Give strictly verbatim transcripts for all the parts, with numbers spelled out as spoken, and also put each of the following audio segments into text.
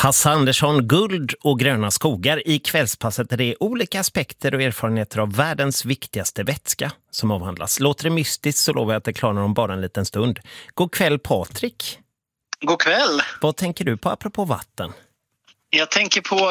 Hasse Andersson, guld och gröna skogar. I kvällspasset är det olika aspekter och erfarenheter av världens viktigaste vätska som avhandlas. Låter det mystiskt så lovar jag att det klarar om bara en liten stund. God kväll Patrik. God kväll. Vad tänker du på apropå vatten? Jag tänker på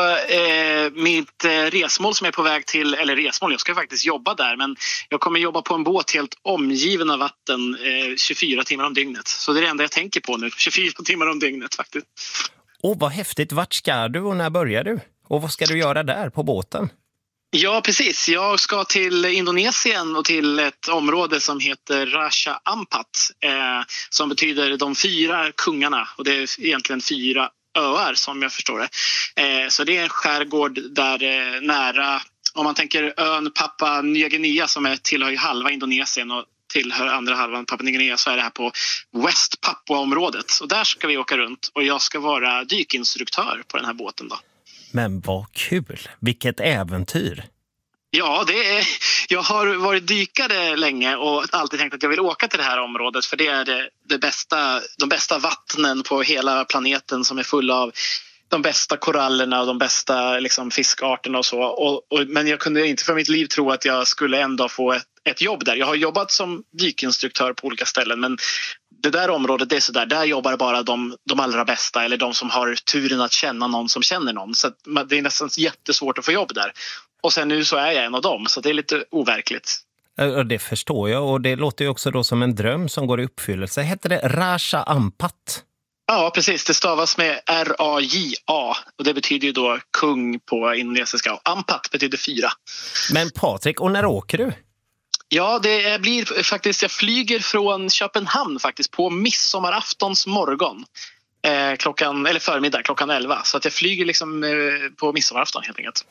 eh, mitt eh, resmål som är på väg till, eller resmål, jag ska faktiskt jobba där, men jag kommer jobba på en båt helt omgiven av vatten eh, tjugofyra timmar om dygnet. Så det är det enda jag tänker på nu, tjugofyra timmar om dygnet faktiskt. Åh, vad häftigt. Vart ska du och när börjar du? Och vad ska du göra där på båten? Ja, precis. Jag ska till Indonesien och till ett område som heter Raja Ampat, eh, som betyder de fyra kungarna, och det är egentligen fyra öar som jag förstår det. Eh, så det är en skärgård där eh, nära, om man tänker ön Papua Nya Guinea som är tillhör halva Indonesien och tillhör andra halvan Papua Nya Guinea, så är det här på West Papua-området. Och där ska vi åka runt och jag ska vara dykinstruktör på den här båten då. Men vad kul! Vilket äventyr! Ja, det är, jag har varit dykare länge och alltid tänkt att jag vill åka till det här området, för det är det, det bästa, de bästa vattnen på hela planeten som är fulla av de bästa korallerna och de bästa liksom, fiskarterna och så. Och, och, men jag kunde inte för mitt liv tro att jag skulle ändå få ett, ett jobb där. Jag har jobbat som dykinstruktör på olika ställen, men det där området, det är så där, där jobbar bara de, de allra bästa, eller de som har turen att känna någon som känner någon. Så att det är nästan jättesvårt att få jobb där. Och sen nu så är jag en av dem, så det är lite overkligt. Ja, det förstår jag, och det låter ju också då som en dröm som går i uppfyllelse. Heter det Raja Ampat? Ja, precis. Det stavas med R A J A och det betyder ju då kung på indonesiska. Och Ampat betyder fyra. Men Patrik, och när åker du? Ja, det blir faktiskt, jag flyger från Köpenhamn faktiskt på midsommaraftons morgon. Eh, klockan, eller förmiddag, klockan elva. Så att jag flyger liksom eh, på midsommarafton helt enkelt.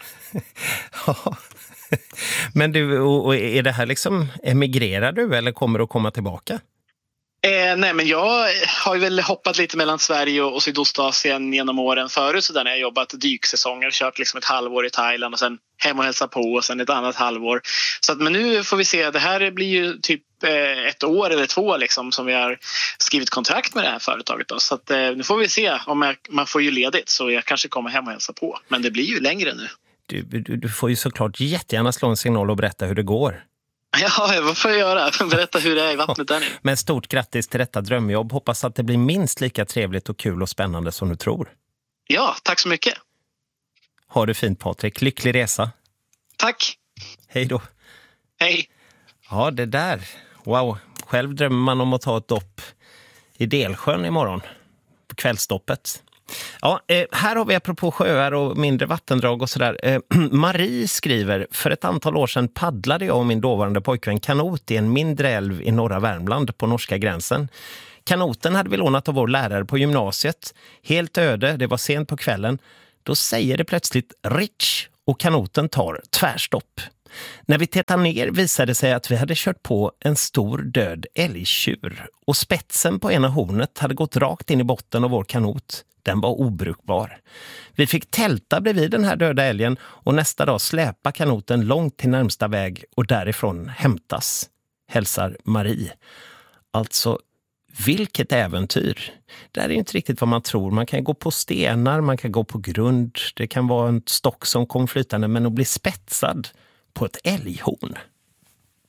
Ja. Men du, och är det här liksom, emigrerar du eller kommer du att komma tillbaka? Eh, nej, men jag har ju väl hoppat lite mellan Sverige och Sydostasien genom åren förut, så där när jag jobbat dyksäsonger, kört liksom ett halvår i Thailand och sen hem och hälsa på och sen ett annat halvår. Så att, men nu får vi se, det här blir ju typ eh, ett år eller två liksom som vi har skrivit kontrakt med det här företaget då. Så att eh, nu får vi se om jag, man får ju ledigt, så jag kanske kommer hem och hälsa på. Men det blir ju längre nu. Du, du, du får ju såklart jättegärna slå en signal och berätta hur det går. Ja, vad får jag göra? Berätta hur det är i vattnet där nu. Men stort grattis till detta drömjobb. Hoppas att det blir minst lika trevligt och kul och spännande som du tror. Ja, tack så mycket. Ha det fint Patrik. Lycklig resa. Tack. Hej då. Hej. Ja, det där. Wow. Själv drömmer man om att ta ett dopp i Delsjön imorgon. På kvällsdoppet. Ja, eh, här har vi apropå sjöar och mindre vattendrag och sådär. Eh, Marie skriver, för ett antal år sedan paddlade jag och min dåvarande pojkvän kanot i en mindre älv i norra Värmland på norska gränsen. Kanoten hade vi lånat av vår lärare på gymnasiet. Helt öde, det var sent på kvällen. Då säger det plötsligt Rich och kanoten tar tvärstopp. När vi tittar ner visade det sig att vi hade kört på en stor död älgtjur och spetsen på ena hornet hade gått rakt in i botten av vår kanot. Den var obrukbar. Vi fick tälta bredvid den här döda älgen och nästa dag släpa kanoten långt till närmsta väg och därifrån hämtas. Hälsar Marie. Alltså, vilket äventyr. Det här är inte riktigt vad man tror. Man kan gå på stenar, man kan gå på grund. Det kan vara en stock som kom flytande, men att bli spetsad på ett älghorn.